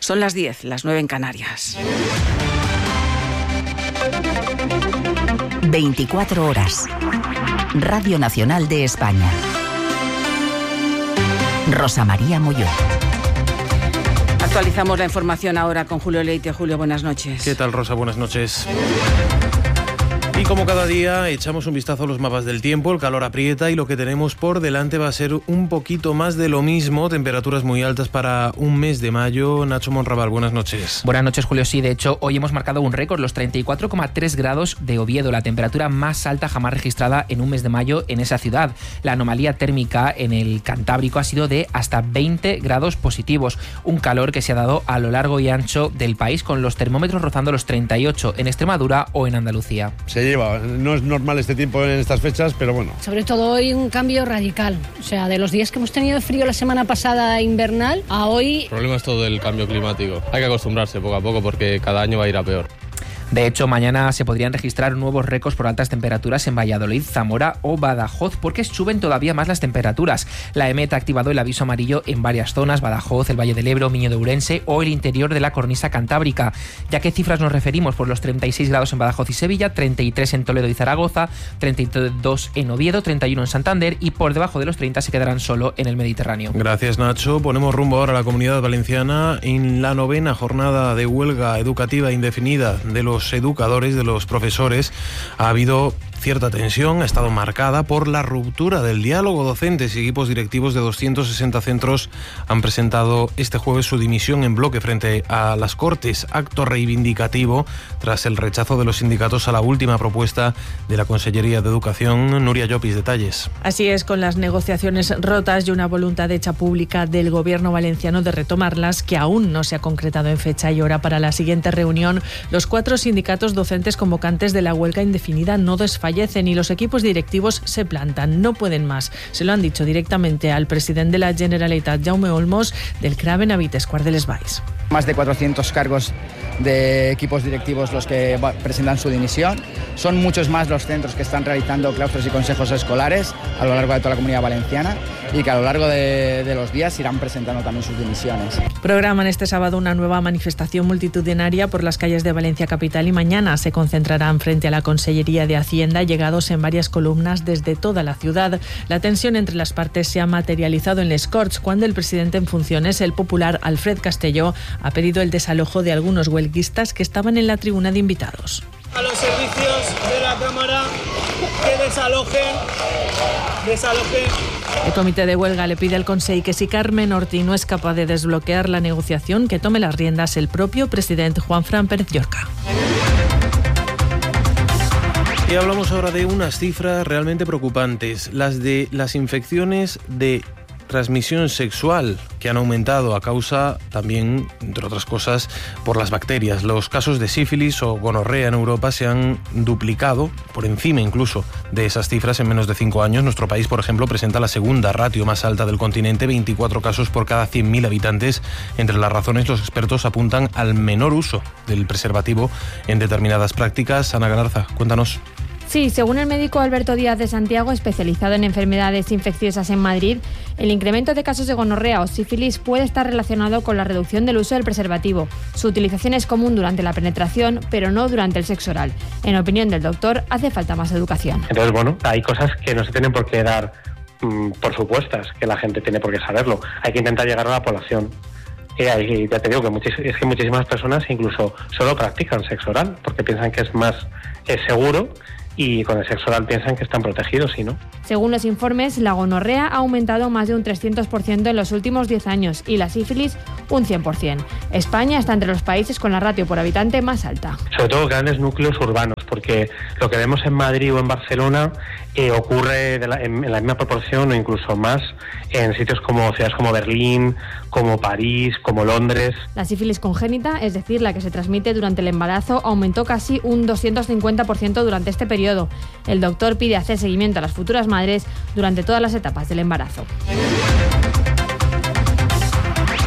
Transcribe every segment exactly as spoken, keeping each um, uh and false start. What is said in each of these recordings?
Son las diez, las nueve en Canarias. veinticuatro horas. Radio Nacional de España. Rosa María Molló. Actualizamos la información ahora con Julio Leite. Julio, buenas noches. ¿Qué tal, Rosa? Buenas noches. Y como cada día echamos un vistazo a los mapas del tiempo, el calor aprieta y lo que tenemos por delante va a ser un poquito más de lo mismo, temperaturas muy altas para un mes de mayo. Nacho Monraval, buenas noches. Buenas noches, Julio. Sí, de hecho, hoy hemos marcado un récord, los treinta y cuatro coma tres grados de Oviedo, la temperatura más alta jamás registrada en un mes de mayo en esa ciudad. La anomalía térmica en el Cantábrico ha sido de hasta veinte grados positivos, un calor que se ha dado a lo largo y ancho del país, con los termómetros rozando los treinta y ocho en Extremadura o en Andalucía. Se lleva. No es normal este tiempo en estas fechas, pero bueno. Sobre todo hoy un cambio radical. O sea, de los días que hemos tenido de frío la semana pasada invernal a hoy... El problema es todo el cambio climático. Hay que acostumbrarse poco a poco porque cada año va a ir a peor. De hecho, mañana se podrían registrar nuevos récords por altas temperaturas en Valladolid, Zamora o Badajoz, porque suben todavía más las temperaturas. La EMET ha activado el aviso amarillo en varias zonas: Badajoz, el Valle del Ebro, Miño de Ourense o el interior de la cornisa cantábrica. ¿Ya qué cifras nos referimos? Por los treinta y seis grados en Badajoz y Sevilla, treinta y tres en Toledo y Zaragoza, treinta y dos en Oviedo, treinta y uno en Santander, y por debajo de los treinta se quedarán solo en el Mediterráneo. Gracias, Nacho. Ponemos rumbo ahora a la Comunidad Valenciana en la novena jornada de huelga educativa indefinida de los educadores, de los profesores. Ha habido cierta tensión, ha estado marcada por la ruptura del diálogo. Docentes y equipos directivos de doscientos sesenta centros han presentado este jueves su dimisión en bloque frente a las Cortes, acto reivindicativo tras el rechazo de los sindicatos a la última propuesta de la Consellería de Educación. Nuria Llopis, detalles. Así es, con las negociaciones rotas y una voluntad hecha pública del gobierno valenciano de retomarlas, que aún no se ha concretado en fecha y hora para la siguiente reunión, los cuatro sindicatos docentes convocantes de la huelga indefinida no desfallecen y los equipos directivos se plantan. No pueden más. Se lo han dicho directamente al presidente de la Generalitat, Jaume Olmos, del C R A B en Avites, Quart de les Valls. Más de cuatrocientos cargos de equipos directivos los que presentan su dimisión. Son muchos más los centros que están realizando claustros y consejos escolares a lo largo de toda la Comunidad Valenciana y que a lo largo de, de los días irán presentando también sus dimisiones. Programan este sábado una nueva manifestación multitudinaria por las calles de Valencia capital y mañana se concentrarán frente a la Consellería de Hacienda, llegados en varias columnas desde toda la ciudad. La tensión entre las partes se ha materializado en les Corts cuando el presidente en funciones, el popular Alfred Castelló, ha pedido el desalojo de algunos huelguistas que estaban en la tribuna de invitados. A los servicios de la Cámara que desalojen, desalojen. El comité de huelga le pide al Consell que si Carmen Ortí no es capaz de desbloquear la negociación, que tome las riendas el propio presidente Juanfran Pérez Llorca. Y hablamos ahora de unas cifras realmente preocupantes, las de las infecciones de transmisión sexual, que han aumentado a causa también, entre otras cosas, por las bacterias. Los casos de sífilis o gonorrea en Europa se han duplicado, por encima incluso de esas cifras, en menos de cinco años. Nuestro país, por ejemplo, presenta la segunda ratio más alta del continente, veinticuatro casos por cada cien mil habitantes. Entre las razones, los expertos apuntan al menor uso del preservativo en determinadas prácticas. Ana Galarza, cuéntanos. Sí, según el médico Alberto Díaz de Santiago, especializado en enfermedades infecciosas en Madrid, el incremento de casos de gonorrea o sífilis puede estar relacionado con la reducción del uso del preservativo. Su utilización es común durante la penetración, pero no durante el sexo oral. En opinión del doctor, hace falta más educación. Entonces, bueno, hay cosas que no se tienen por qué dar mmm, por supuestas, que la gente tiene por qué saberlo. Hay que intentar llegar a la población. Eh, ya te digo que muchis- es que muchísimas personas incluso solo practican sexo oral porque piensan que es más es seguro, y con el sexo oral piensan que están protegidos y no. Según los informes, la gonorrea ha aumentado más de un trescientos por ciento en los últimos diez años y la sífilis un cien por ciento. España está entre los países con la ratio por habitante más alta. Sobre todo grandes núcleos urbanos, porque lo que vemos en Madrid o en Barcelona eh, ocurre de la, en, en la misma proporción o incluso más en sitios como ciudades como Berlín, como París, como Londres. La sífilis congénita, es decir, la que se transmite durante el embarazo, aumentó casi un doscientos cincuenta por ciento durante este periodo. El doctor pide hacer seguimiento a las futuras madres durante todas las etapas del embarazo.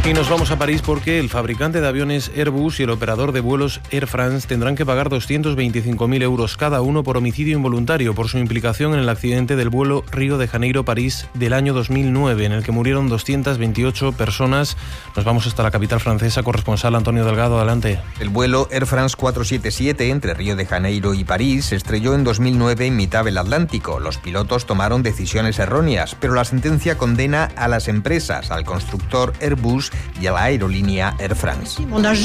Y nos vamos a París porque el fabricante de aviones Airbus y el operador de vuelos Air France tendrán que pagar doscientos veinticinco mil euros cada uno por homicidio involuntario por su implicación en el accidente del vuelo Río de Janeiro-París del año dos mil nueve, en el que murieron doscientas veintiocho personas. Nos vamos hasta la capital francesa. Corresponsal Antonio Delgado, adelante. El vuelo Air France cuatrocientos setenta y siete entre Río de Janeiro y París se estrelló en dos mil nueve en mitad del Atlántico. Los pilotos tomaron decisiones erróneas, pero la sentencia condena a las empresas, al constructor Airbus y a la aerolínea Air France.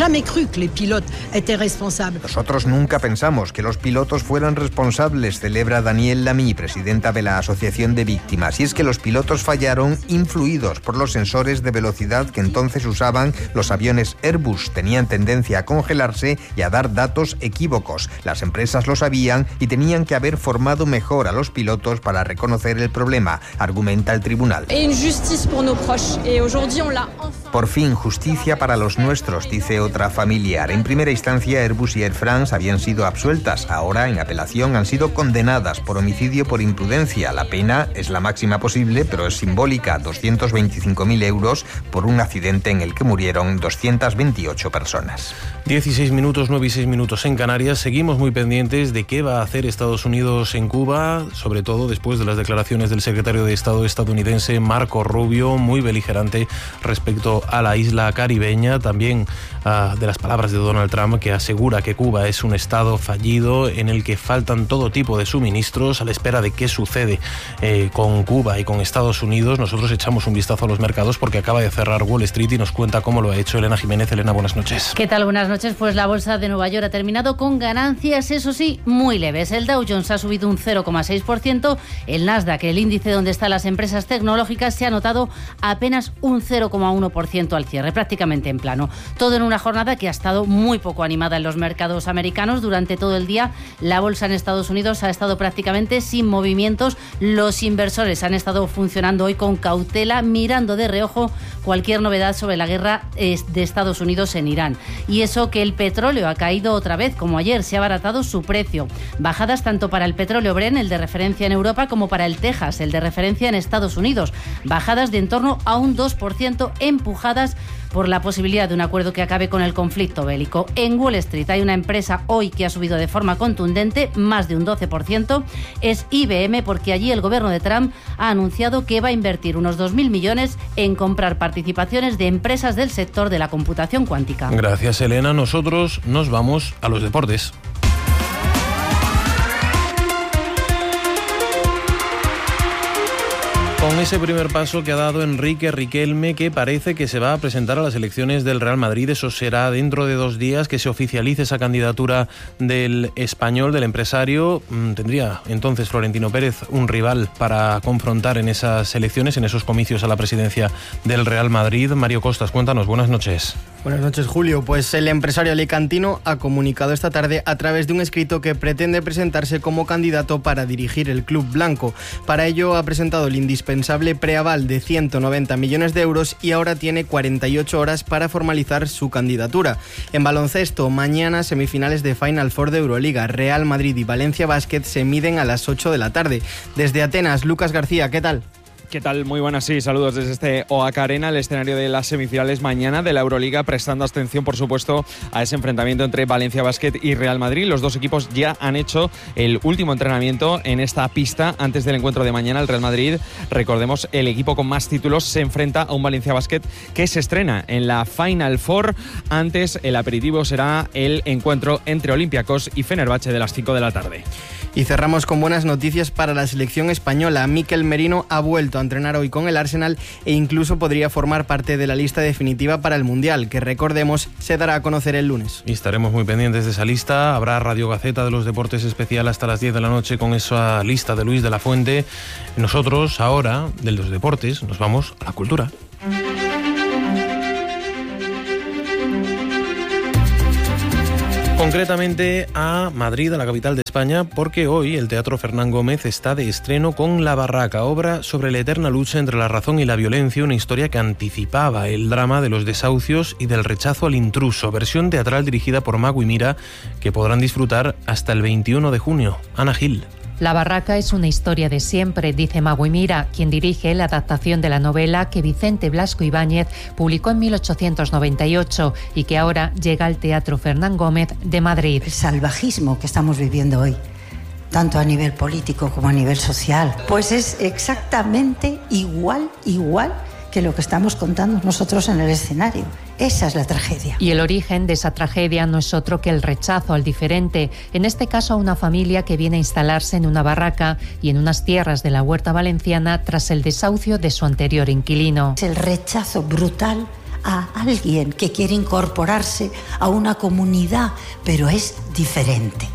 Nosotros nunca pensamos que los pilotos fueran responsables, celebra Danielle Lamy, presidenta de la Asociación de Víctimas. Y es que los pilotos fallaron influidos por los sensores de velocidad que entonces usaban los aviones Airbus. Tenían tendencia a congelarse y a dar datos equívocos. Las empresas lo sabían y tenían que haber formado mejor a los pilotos para reconocer el problema, argumenta el tribunal. Por fin, justicia para los nuestros, dice otra familiar. En primera instancia, Airbus y Air France habían sido absueltas. Ahora, en apelación, han sido condenadas por homicidio por imprudencia. La pena es la máxima posible, pero es simbólica, doscientos veinticinco mil euros por un accidente en el que murieron doscientas veintiocho personas. dieciséis minutos, nueve y seis minutos en Canarias. Seguimos muy pendientes de qué va a hacer Estados Unidos en Cuba, sobre todo después de las declaraciones del secretario de Estado estadounidense Marco Rubio, muy beligerante respecto a la isla caribeña. También uh, de las palabras de Donald Trump, que asegura que Cuba es un estado fallido en el que faltan todo tipo de suministros. A la espera de qué sucede eh, con Cuba y con Estados Unidos, nosotros echamos un vistazo a los mercados porque acaba de cerrar Wall Street y nos cuenta cómo lo ha hecho Elena Jiménez. Elena, buenas noches. ¿Qué tal? Buenas noches. Pues la bolsa de Nueva York ha terminado con ganancias, eso sí, muy leves. El Dow Jones ha subido un cero coma seis por ciento, el Nasdaq, el índice donde están las empresas tecnológicas, se ha notado apenas un cero coma uno por ciento al cierre, prácticamente en plano. Todo en una jornada que ha estado muy poco animada en los mercados americanos. Durante todo el día la bolsa en Estados Unidos ha estado prácticamente sin movimientos. Los inversores han estado funcionando hoy con cautela, mirando de reojo cualquier novedad sobre la guerra de Estados Unidos en Irán. Y eso que el petróleo ha caído otra vez, como ayer, se ha abaratado su precio. Bajadas tanto para el petróleo Brent, el de referencia en Europa, como para el Texas, el de referencia en Estados Unidos. Bajadas de en torno a un dos por ciento, empujadas por la posibilidad de un acuerdo que acabe con el conflicto bélico. En Wall Street hay una empresa hoy que ha subido de forma contundente, más de un doce por ciento, es I B M, porque allí el gobierno de Trump ha anunciado que va a invertir unos dos mil millones en comprar participaciones de empresas del sector de la computación cuántica. Gracias, Elena. Nosotros nos vamos a los deportes. Con ese primer paso que ha dado Enrique Riquelme, que parece que se va a presentar a las elecciones del Real Madrid. Eso será dentro de dos días que se oficialice esa candidatura del español, del empresario. Tendría entonces Florentino Pérez un rival para confrontar en esas elecciones, en esos comicios a la presidencia del Real Madrid. Mario Costas, cuéntanos, buenas noches. Buenas noches, Julio. Pues el empresario alicantino ha comunicado esta tarde a través de un escrito que pretende presentarse como candidato para dirigir el club blanco. Para ello ha presentado el indispensable preaval de ciento noventa millones de euros y ahora tiene cuarenta y ocho horas para formalizar su candidatura. En baloncesto, mañana semifinales de Final Four de Euroliga. Real Madrid y Valencia Basket se miden a las ocho de la tarde. Desde Atenas, Lucas García, ¿qué tal? ¿Qué tal? Muy buenas, sí, saludos desde este O A C Arena, el escenario de las semifinales mañana de la Euroliga, prestando atención, por supuesto, a ese enfrentamiento entre Valencia Basket y Real Madrid. Los dos equipos ya han hecho el último entrenamiento en esta pista antes del encuentro de mañana. El Real Madrid, recordemos, el equipo con más títulos, se enfrenta a un Valencia Basket que se estrena en la Final Four. Antes, el aperitivo será el encuentro entre Olympiacos y Fenerbahce de las cinco de la tarde. Y cerramos con buenas noticias para la selección española. Mikel Merino ha vuelto a entrenar hoy con el Arsenal e incluso podría formar parte de la lista definitiva para el Mundial, que recordemos se dará a conocer el lunes. Y estaremos muy pendientes de esa lista. Habrá Radio Gaceta de los Deportes especial hasta las diez de la noche con esa lista de Luis de la Fuente. Nosotros ahora, de los deportes, nos vamos a la cultura. Concretamente a Madrid, a la capital de España, porque hoy el Teatro Fernán Gómez está de estreno con La Barraca, obra sobre la eterna lucha entre la razón y la violencia, una historia que anticipaba el drama de los desahucios y del rechazo al intruso, versión teatral dirigida por Mago y Mira, que podrán disfrutar hasta el veintiuno de junio. Ana Gil. La barraca es una historia de siempre, dice Magui Mira, quien dirige la adaptación de la novela que Vicente Blasco Ibáñez publicó en mil ochocientos noventa y ocho y que ahora llega al Teatro Fernán Gómez de Madrid. El salvajismo que estamos viviendo hoy, tanto a nivel político como a nivel social, pues es exactamente igual, igual que lo que estamos contando nosotros en el escenario. Esa es la tragedia. Y el origen de esa tragedia no es otro que el rechazo al diferente, en este caso a una familia que viene a instalarse en una barraca y en unas tierras de la Huerta Valenciana tras el desahucio de su anterior inquilino. Es el rechazo brutal a alguien que quiere incorporarse a una comunidad, pero es diferente.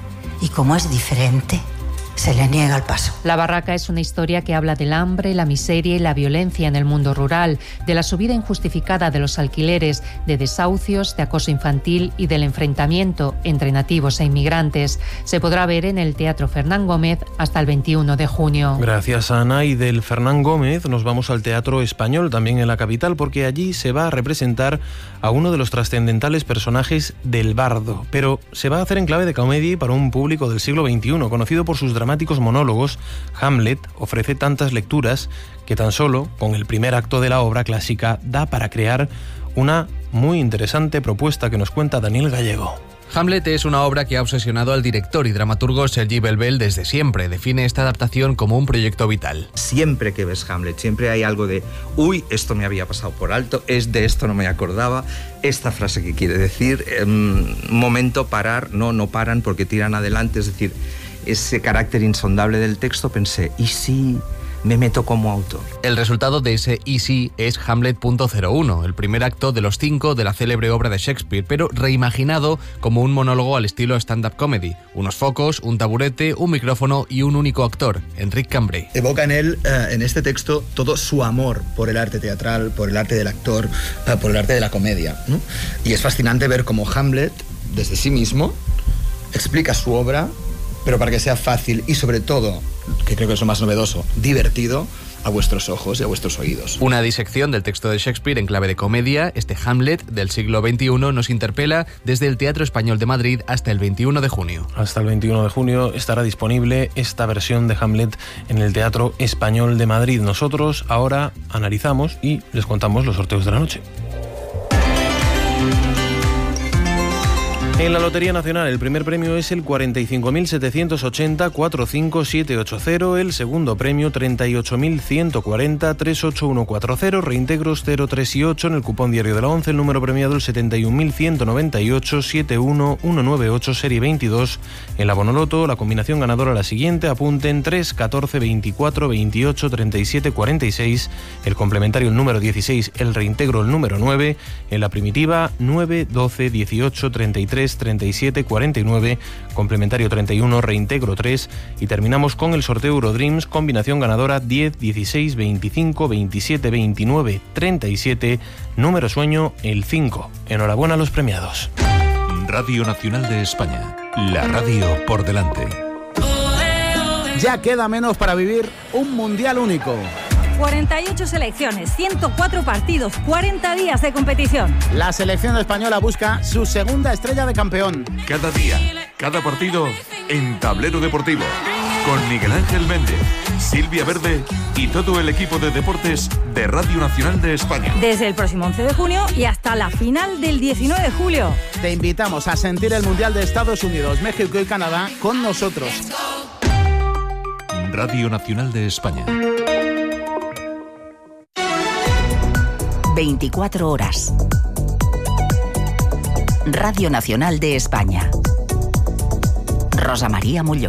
Y como es diferente, se le niega el paso. La barraca es una historia que habla del hambre, la miseria y la violencia en el mundo rural, de la subida injustificada de los alquileres, de desahucios, de acoso infantil y del enfrentamiento entre nativos e inmigrantes. Se podrá ver en el Teatro Fernán Gómez hasta el veintiuno de junio. Gracias, Ana. Y del Fernán Gómez nos vamos al Teatro Español, también en la capital, porque allí se va a representar a uno de los trascendentales personajes del Bardo. Pero se va a hacer en clave de comedia y para un público del siglo veintiuno, conocido por sus dramáticos monólogos. Hamlet ofrece tantas lecturas que tan solo con el primer acto de la obra clásica da para crear una muy interesante propuesta que nos cuenta Daniel Gallego. Hamlet es una obra que ha obsesionado al director y dramaturgo Sergi Belbel desde siempre. Define esta adaptación como un proyecto vital. Siempre que ves Hamlet, siempre hay algo de uy, esto me había pasado por alto, es de esto no me acordaba, esta frase que quiere decir, eh, momento parar, no, no paran porque tiran adelante, es decir, ese carácter insondable del texto, pensé, ¿y si me meto como autor? El resultado de ese y sí es Hamlet punto cero uno, el primer acto de los cinco de la célebre obra de Shakespeare, pero reimaginado como un monólogo al estilo stand-up comedy. Unos focos, un taburete, un micrófono y un único actor, Enric Cambray. Evoca en él, eh, en este texto, todo su amor por el arte teatral, por el arte del actor, eh, por el arte de la comedia, ¿no? Y es fascinante ver cómo Hamlet, desde sí mismo, explica su obra, pero para que sea fácil y sobre todo, que creo que es lo más novedoso, divertido a vuestros ojos y a vuestros oídos. Una disección del texto de Shakespeare en clave de comedia. Este Hamlet del siglo veintiuno nos interpela desde el Teatro Español de Madrid hasta el veintiuno de junio. Hasta el veintiuno de junio estará disponible esta versión de Hamlet en el Teatro Español de Madrid. Nosotros ahora analizamos y les contamos los sorteos de la noche. En la Lotería Nacional, el primer premio es el cuarenta y cinco mil setecientos ochenta cuatro cinco siete ocho cero, el segundo premio treinta y ocho mil ciento cuarenta tres ocho uno cuatro cero, reintegros cero, tres y ocho en el cupón diario de la once, el número premiado el setenta y un mil ciento noventa y ocho siete uno uno nueve ocho, serie veintidós. En la Bonoloto, la combinación ganadora la siguiente, apunten tres, catorce, veinticuatro, veintiocho, treinta y siete, cuarenta y seis, el complementario el número dieciséis, el reintegro el número nueve, en la primitiva nueve, doce, dieciocho, treinta y tres, treinta y siete, cuarenta y nueve, complementario treinta y uno, reintegro tres y terminamos con el sorteo Eurodreams, combinación ganadora diez, dieciséis, veinticinco, veintisiete, veintinueve, treinta y siete, número sueño el cinco. Enhorabuena a los premiados. Radio Nacional de España, la radio por delante. Ya queda menos para vivir un mundial único. cuarenta y ocho selecciones, ciento cuatro partidos, cuarenta días de competición. La selección española busca su segunda estrella de campeón. Cada día, cada partido en Tablero Deportivo. Con Miguel Ángel Méndez, Silvia Verde y todo el equipo de deportes de Radio Nacional de España. Desde el próximo once de junio y hasta la final del diecinueve de julio. Te invitamos a sentir el Mundial de Estados Unidos, México y Canadá con nosotros. Radio Nacional de España. veinticuatro horas. Radio Nacional de España. Rosa María Molló.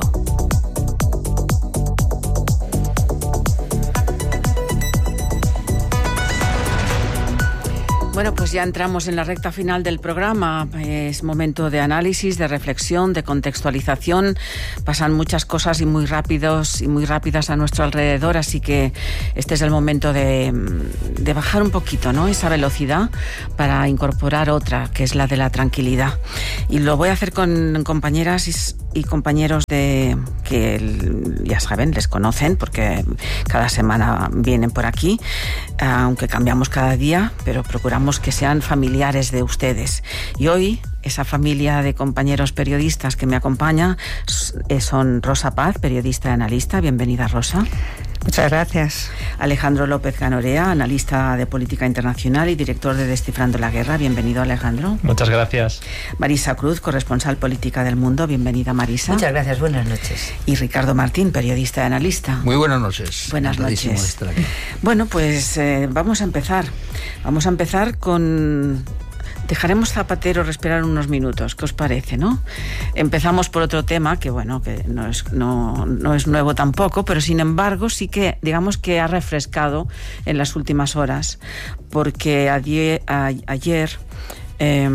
Bueno, pues ya entramos en la recta final del programa. Es momento de análisis, de reflexión, de contextualización. Pasan muchas cosas y muy rápidos y muy rápidas a nuestro alrededor, así que este es el momento de, de bajar un poquito, ¿no?, esa velocidad para incorporar otra, que es la de la tranquilidad. Y lo voy a hacer con compañeras y, y compañeros de que ya saben, les conocen porque cada semana vienen por aquí, aunque cambiamos cada día, pero procuramos que sean familiares de ustedes. Y hoy esa familia de compañeros periodistas que me acompaña son Rosa Paz, periodista y analista. Bienvenida, Rosa. Muchas gracias. Alejandro López Ganorea, analista de política internacional y director de Descifrando la Guerra. Bienvenido, Alejandro. Muchas gracias. Marisa Cruz, corresponsal política del Mundo. Bienvenida, Marisa. Muchas gracias, buenas noches. Y Ricardo Martín, periodista y analista. Muy buenas noches. Buenas noches. Bueno, pues eh, vamos a empezar. Vamos a empezar con... Dejaremos Zapatero respirar unos minutos, ¿qué os parece, no? Empezamos por otro tema que, bueno, que no es, no, no es nuevo tampoco, pero sin embargo sí que, digamos que ha refrescado en las últimas horas, porque ayer, a, ayer eh,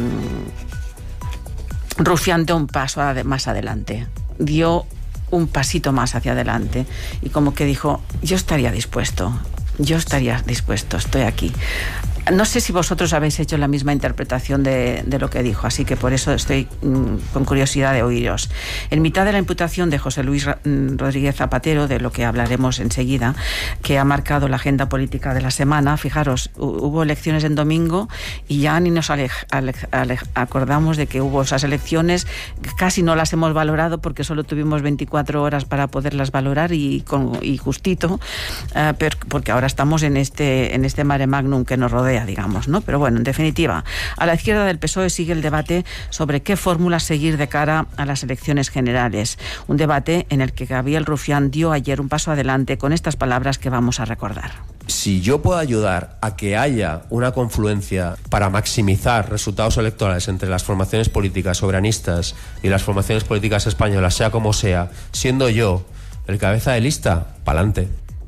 Rufián dio un paso más adelante, dio un pasito más hacia adelante y como que dijo, yo estaría dispuesto, yo estaría dispuesto, estoy aquí. No sé si vosotros habéis hecho la misma interpretación de, de lo que dijo, así que por eso estoy mmm, con curiosidad de oíros. En mitad de la imputación de José Luis Rodríguez Zapatero, de lo que hablaremos enseguida, que ha marcado la agenda política de la semana, fijaros, hubo elecciones en domingo y ya ni nos alej, alej, alej, acordamos de que hubo esas elecciones, casi no las hemos valorado porque solo tuvimos veinticuatro horas para poderlas valorar y, con, y justito, uh, pero, porque ahora estamos en este, en este mare magnum que nos rodea, digamos, ¿no? Pero bueno, en definitiva, a la izquierda del P S O E sigue el debate sobre qué fórmula seguir de cara a las elecciones generales. Un debate en el que Gabriel Rufián dio ayer un paso adelante con estas palabras que vamos a recordar. Si yo puedo ayudar a que haya una confluencia para maximizar resultados electorales entre las formaciones políticas soberanistas y las formaciones políticas españolas, sea como sea, siendo yo el cabeza de lista, pa'lante.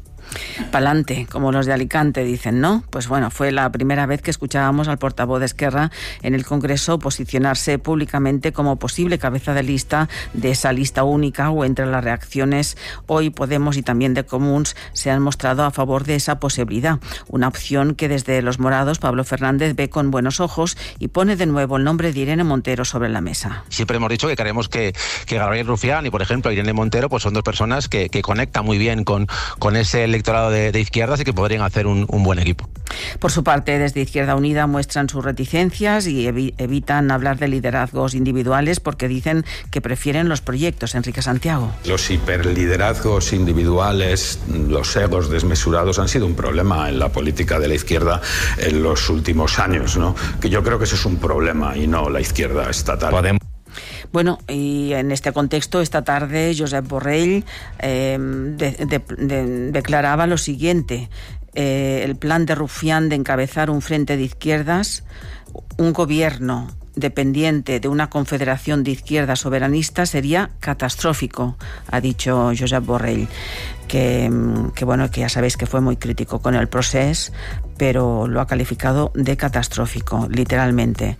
Pa'lante, como los de Alicante dicen, ¿no? Pues bueno, fue la primera vez que escuchábamos al portavoz de Esquerra en el Congreso posicionarse públicamente como posible cabeza de lista de esa lista única, o entre las reacciones hoy Podemos y también de Comuns se han mostrado a favor de esa posibilidad, una opción que desde los morados Pablo Fernández ve con buenos ojos y pone de nuevo el nombre de Irene Montero sobre la mesa. Siempre hemos dicho que queremos que, que Gabriel Rufián y por ejemplo Irene Montero pues son dos personas que, que conectan muy bien con, con ese electorado De, de izquierdas y que podrían hacer un, un buen equipo. Por su parte, desde Izquierda Unida muestran sus reticencias y evi- evitan hablar de liderazgos individuales porque dicen que prefieren los proyectos. Enrique Santiago. Los hiperliderazgos individuales, los egos desmesurados han sido un problema en la política de la izquierda en los últimos años, ¿no? Que yo creo que eso es un problema y no la izquierda estatal. Podemos. Bueno, y en este contexto, esta tarde, Josep Borrell eh, de, de, de, declaraba lo siguiente. Eh, el plan de Rufián de encabezar un frente de izquierdas, un gobierno dependiente de una confederación de izquierdas soberanistas sería catastrófico, ha dicho Josep Borrell, que, que bueno, que ya sabéis que fue muy crítico con el procés, pero lo ha calificado de catastrófico, literalmente.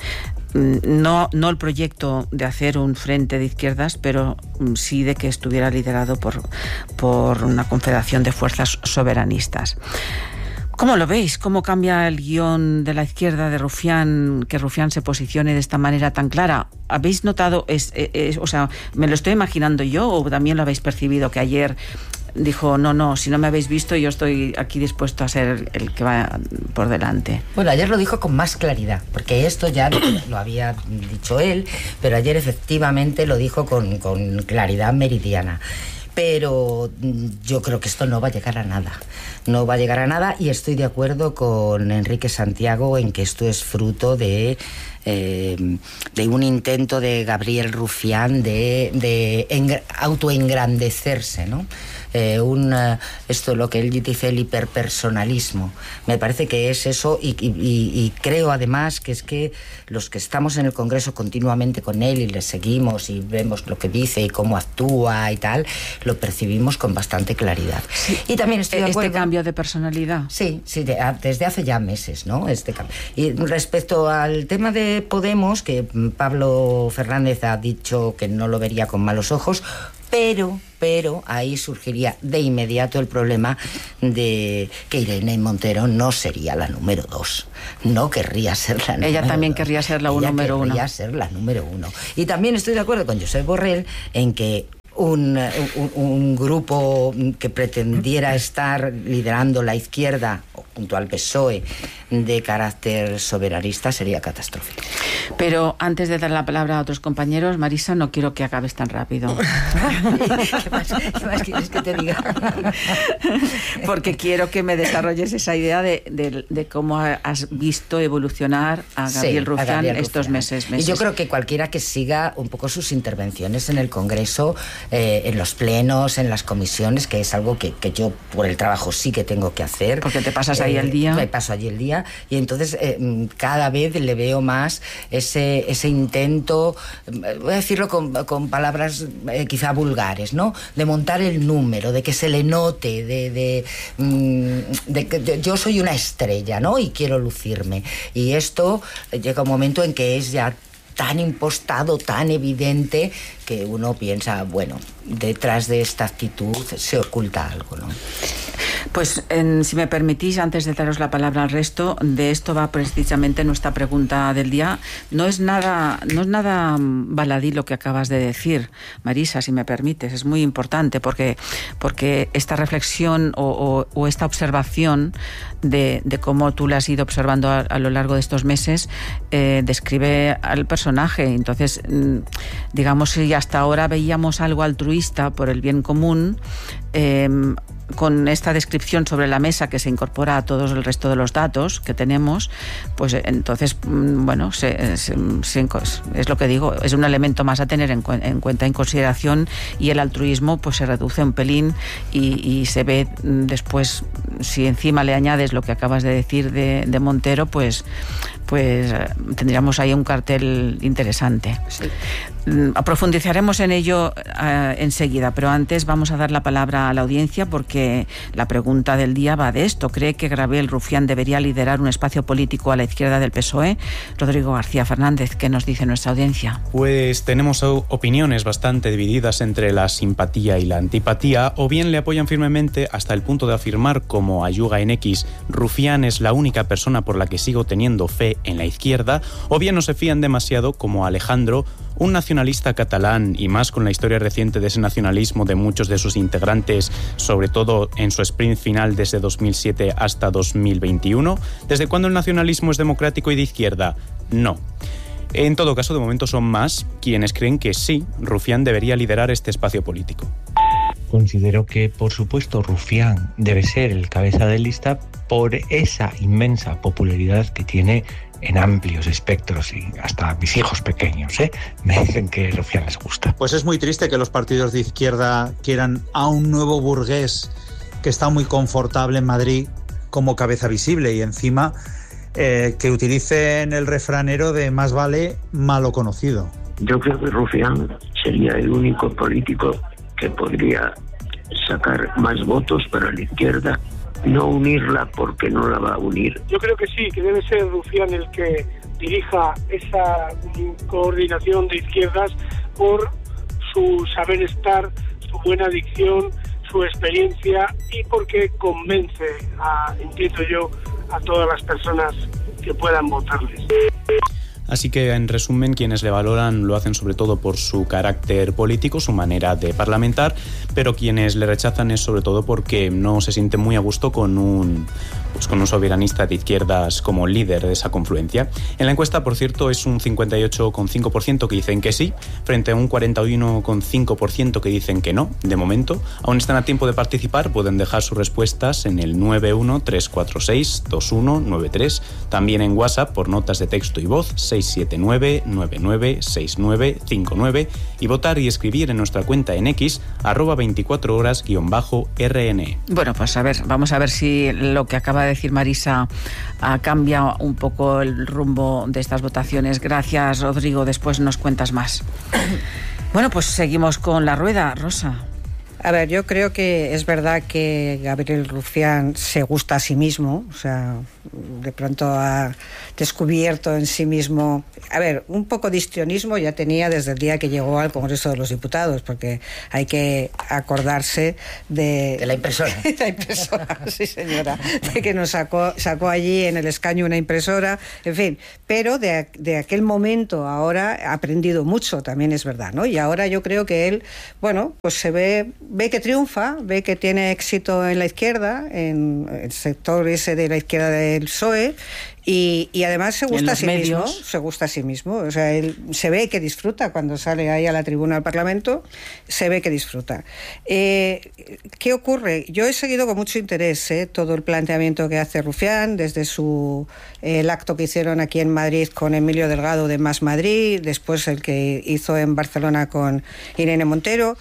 No, no el proyecto de hacer un frente de izquierdas, pero sí de que estuviera liderado por, por una confederación de fuerzas soberanistas. ¿Cómo lo veis? ¿Cómo cambia el guión de la izquierda de Rufián, que Rufián se posicione de esta manera tan clara? ¿Habéis notado, es, es, es, o sea, me lo estoy imaginando yo o también lo habéis percibido que ayer dijo, no, no, si no me habéis visto yo estoy aquí dispuesto a ser el que va por delante? Bueno, ayer lo dijo con más claridad, porque esto ya lo, lo había dicho él, pero ayer efectivamente lo dijo con, con claridad meridiana. Pero yo creo que esto no va a llegar a nada. No va a llegar a nada y estoy de acuerdo con Enrique Santiago en que esto es fruto de, eh, de un intento de Gabriel Rufián de, de engr- autoengrandecerse, ¿no? Eh, un, uh, esto lo que él dice, el hiperpersonalismo. Me parece que es eso y, y, y creo además que es que los que estamos en el Congreso continuamente con él y le seguimos y vemos lo que dice y cómo actúa y tal, lo percibimos con bastante claridad. Sí. Y también estoy de acuerdo. ¿Este cambio de personalidad? Sí, sí, de, a, desde hace ya meses, ¿no? Este cambio. Y respecto al tema de Podemos, que Pablo Fernández ha dicho que no lo vería con malos ojos, pero, pero ahí surgiría de inmediato el problema de que Irene Montero no sería la número dos. No querría ser la número Ella también dos. querría ser la Ella número uno. querría ser la número uno. Y también estoy de acuerdo con Josep Borrell en que Un, un, un grupo que pretendiera estar liderando la izquierda junto al P S O E de carácter soberanista sería catastrófico. Pero antes de dar la palabra a otros compañeros, Marisa, no quiero que acabes tan rápido. ¿Qué más, qué más quieres que te diga? Porque quiero que me desarrolles esa idea de, de, de cómo has visto evolucionar a Gabriel sí, Rufián a Gabriel estos Rufián. Meses, meses. Y yo creo que cualquiera que siga un poco sus intervenciones en el Congreso, eh, en los plenos, en las comisiones, que es algo que, que yo por el trabajo sí que tengo que hacer. Porque te pasas ahí eh, el día. Me paso allí el día y entonces eh, cada vez le veo más ese, ese intento, voy a decirlo con, con palabras eh, quizá vulgares, ¿no? De montar el número, de que se le note, de, de, de que de, yo soy una estrella, ¿no? Y quiero lucirme. Y esto llega un momento en que es ya tan impostado, tan evidente, que uno piensa, bueno, detrás de esta actitud se oculta algo, ¿no? Pues en, si me permitís, antes de daros la palabra al resto, de esto va precisamente nuestra pregunta del día. No es nada, no es nada baladí lo que acabas de decir, Marisa, si me permites, es muy importante porque, porque esta reflexión o, o, o esta observación de, de cómo tú la has ido observando a, a lo largo de estos meses eh, describe al personaje. Entonces, digamos, si hasta ahora veíamos algo altruista por el bien común, eh, con esta descripción sobre la mesa que se incorpora a todos el resto de los datos que tenemos, pues entonces, bueno, se, se, se, es lo que digo, es un elemento más a tener en, en cuenta, en consideración, y el altruismo pues se reduce un pelín y, y se ve después, si encima le añades lo que acabas de decir de, de Montero, pues pues tendríamos ahí un cartel interesante. Sí. Profundizaremos en ello uh, enseguida, pero antes vamos a dar la palabra a la audiencia porque la pregunta del día va de esto. ¿Cree que Gabriel Rufián debería liderar un espacio político a la izquierda del P S O E? Rodrigo García Fernández, ¿qué nos dice nuestra audiencia? Pues tenemos opiniones bastante divididas entre la simpatía y la antipatía, o bien le apoyan firmemente hasta el punto de afirmar, como Ayuga en X, Rufián es la única persona por la que sigo teniendo fe en la izquierda, o bien no se fían demasiado, como Alejandro, un nacionalista catalán, y más con la historia reciente de ese nacionalismo de muchos de sus integrantes, sobre todo en su sprint final desde dos mil siete hasta dos mil veintiuno. ¿Desde cuándo el nacionalismo es democrático y de izquierda? No. En todo caso, de momento son más quienes creen que sí, Rufián debería liderar este espacio político. Considero que, por supuesto, Rufián debe ser el cabeza de lista por esa inmensa popularidad que tiene en amplios espectros, y hasta mis hijos pequeños ¿eh? me dicen que Rufián les gusta. Pues es muy triste que los partidos de izquierda quieran a un nuevo burgués que está muy confortable en Madrid como cabeza visible, y encima eh, que utilicen el refranero de más vale malo conocido. Yo creo que Rufián sería el único político que podría sacar más votos para la izquierda, no unirla porque no la va a unir. Yo creo que sí, que debe ser Rufián el que dirija esa coordinación de izquierdas por su saber estar, su buena dicción, su experiencia, y porque convence, a, entiendo yo, a todas las personas que puedan votarles. Así que, en resumen, quienes le valoran lo hacen sobre todo por su carácter político, su manera de parlamentar, pero quienes le rechazan es sobre todo porque no se sienten muy a gusto con un, pues con un soberanista de izquierdas como líder de esa confluencia. En la encuesta, por cierto, es un cincuenta y ocho coma cinco por ciento que dicen que sí, frente a un cuarenta y uno coma cinco por ciento que dicen que no, de momento. Aún están a tiempo de participar, pueden dejar sus respuestas en el nueve uno tres cuatro seis dos uno nueve tres, también en WhatsApp por notas de texto y voz seis siete nueve nueve nueve seis nueve cinco nueve, y votar y escribir en nuestra cuenta en X, arroba veinticuatro horas guión bajo R N. Bueno, pues a ver, vamos a ver si lo que acaba de decir Marisa ha cambiado un poco el rumbo de estas votaciones. Gracias, Rodrigo, después nos cuentas más. Bueno, pues seguimos con la rueda, Rosa. A ver, yo creo que es verdad que Gabriel Rufián se gusta a sí mismo, o sea, de pronto ha descubierto en sí mismo, a ver, un poco de histrionismo ya tenía desde el día que llegó al Congreso de los Diputados, porque hay que acordarse de... De la impresora. De la impresora, sí señora, de que nos sacó, sacó allí en el escaño una impresora, en fin, pero de, de aquel momento ahora ha aprendido mucho, también es verdad, ¿no? Y ahora yo creo que él, bueno, pues se ve ve que triunfa, ve que tiene éxito en la izquierda, en el sector ese de la izquierda del P S O E, y, y además se gusta a sí medios. mismo, se gusta a sí mismo, o sea, él se ve que disfruta cuando sale ahí a la tribuna del Parlamento, se ve que disfruta. Eh, ¿Qué ocurre? Yo he seguido con mucho interés eh, todo el planteamiento que hace Rufián, desde su eh, el acto que hicieron aquí en Madrid con Emilio Delgado de Más Madrid, después el que hizo en Barcelona con Irene Montero.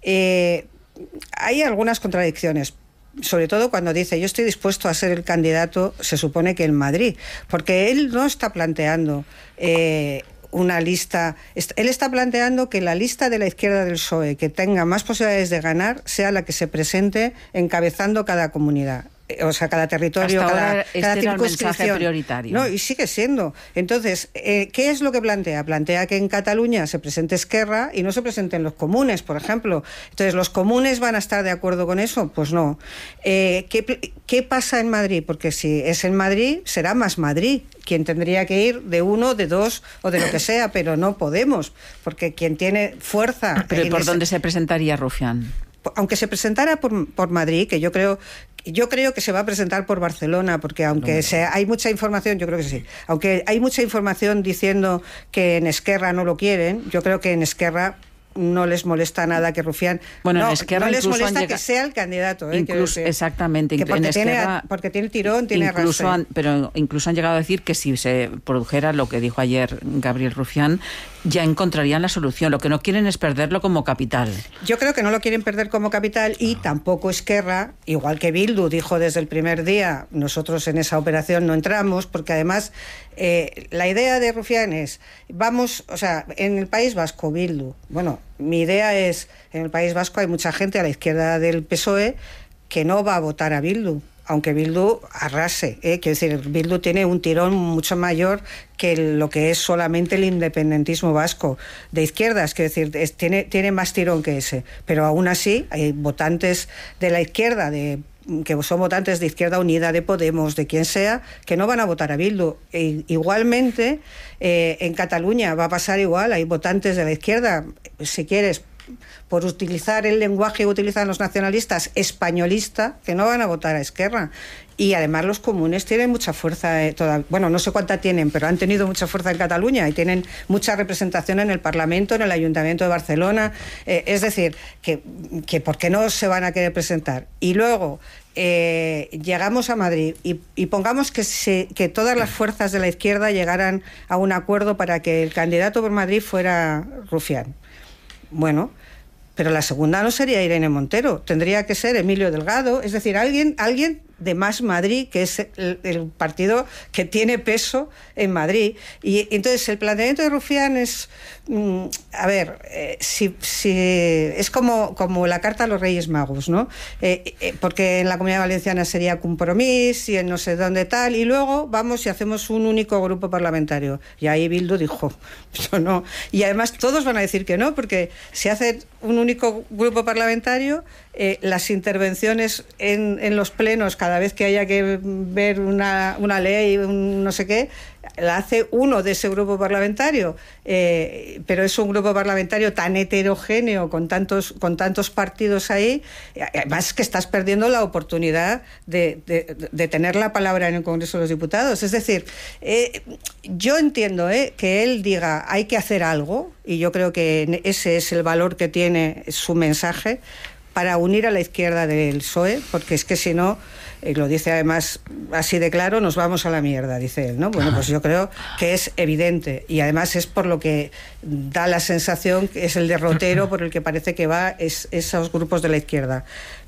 Eh, hay algunas contradicciones, sobre todo cuando dice yo estoy dispuesto a ser el candidato, se supone que en Madrid, porque él no está planteando eh, una lista, él está planteando que la lista de la izquierda del P S O E que tenga más posibilidades de ganar sea la que se presente encabezando cada comunidad. O sea, cada territorio, Hasta cada, ahora este cada era circunscripción. el mensaje prioritario. No, y sigue siendo. Entonces, eh, ¿qué es lo que plantea? Plantea que en Cataluña se presente Esquerra y no se presenten los comunes, por ejemplo. Entonces, ¿los comunes van a estar de acuerdo con eso? Pues no. Eh, ¿qué, ¿Qué pasa en Madrid? Porque si es en Madrid, será Más Madrid quien tendría que ir de uno, de dos o de lo que sea, pero no Podemos, porque quien tiene fuerza... ¿Pero por ese... dónde se presentaría Rufián? Aunque se presentara por, por Madrid, que yo creo yo creo que se va a presentar por Barcelona, porque aunque no, sea, hay mucha información, yo creo que sí, aunque hay mucha información diciendo que en Esquerra no lo quieren, yo creo que en Esquerra no les molesta nada que Rufián... Bueno, no, en Esquerra no les molesta llega... que sea el candidato. ¿eh? Incluso, exactamente. Que porque, en Esquerra, tiene, porque tiene tirón, tiene incluso arrastre. han, Pero incluso han llegado a decir que si se produjera lo que dijo ayer Gabriel Rufián, ya encontrarían la solución. Lo que no quieren es perderlo como capital. Yo creo que no lo quieren perder como capital y tampoco Esquerra, igual que Bildu dijo desde el primer día, nosotros en esa operación no entramos, porque además eh, la idea de Rufián es, vamos, o sea, en el País Vasco, Bildu, bueno, mi idea es, en el País Vasco hay mucha gente a la izquierda del P S O E que no va a votar a Bildu, aunque Bildu arrase, ¿eh? Quiero decir, Bildu tiene un tirón mucho mayor que lo que es solamente el independentismo vasco de izquierdas, quiero decir, es, tiene, tiene más tirón que ese, pero aún así hay votantes de la izquierda, de que son votantes de Izquierda Unida, de Podemos, de quien sea, que no van a votar a Bildu. E, igualmente, eh, en Cataluña va a pasar igual, hay votantes de la izquierda, si quieres, por utilizar el lenguaje que utilizan los nacionalistas, españolista, que no van a votar a Esquerra. Y además los comunes tienen mucha fuerza, eh, toda, bueno, no sé cuánta tienen, pero han tenido mucha fuerza en Cataluña y tienen mucha representación en el Parlamento, en el Ayuntamiento de Barcelona. Eh, es decir, que, que ¿por qué no se van a querer presentar? Y luego eh, llegamos a Madrid y, y pongamos que, se, que todas las fuerzas de la izquierda llegaran a un acuerdo para que el candidato por Madrid fuera Rufián. Bueno, pero la segunda no sería Irene Montero, tendría que ser Emilio Delgado, es decir, alguien, alguien de Más Madrid, que es el, el partido que tiene peso en Madrid. Y entonces el planteamiento de Rufián es, mmm, a ver, eh, si, si es como, como la carta a los Reyes Magos, ¿no? Eh, eh, porque en la Comunidad Valenciana sería Compromís y en no sé dónde tal, y luego vamos y hacemos un único grupo parlamentario. Y ahí Bildu dijo, yo no. Y además todos van a decir que no, porque si hace un único grupo parlamentario, eh, las intervenciones en, en los plenos, cada vez que haya que ver una, una ley, un no sé qué, la hace uno de ese grupo parlamentario, eh, pero es un grupo parlamentario tan heterogéneo, con tantos, con tantos partidos ahí, además que estás perdiendo la oportunidad de, de, de tener la palabra en el Congreso de los Diputados. Es decir, eh, yo entiendo eh, que él diga hay que hacer algo, y yo creo que ese es el valor que tiene su mensaje, para unir a la izquierda del P S O E, porque es que si no, eh, lo dice además así de claro, nos vamos a la mierda, dice él, ¿no? Bueno, pues yo creo que es evidente, y además es por lo que da la sensación que es el derrotero por el que parece que va es, esos grupos de la izquierda.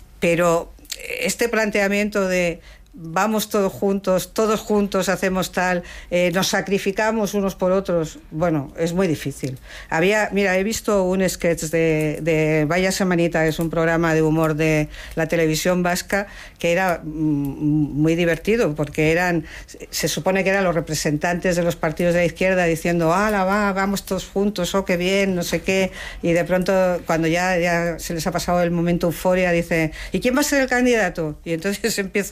Pero este planteamiento de vamos todos juntos, todos juntos hacemos tal, eh, nos sacrificamos unos por otros, bueno, es muy difícil. Había, mira, he visto un sketch de, de Vaya Semanita, es un programa de humor de la televisión vasca, que era mm, muy divertido, porque eran, se supone que eran los representantes de los partidos de la izquierda diciendo, ¡hala, va, vamos todos juntos, oh, qué bien, no sé qué! Y de pronto, cuando ya, ya se les ha pasado el momento euforia, dice, ¿y quién va a ser el candidato? Y entonces empieza un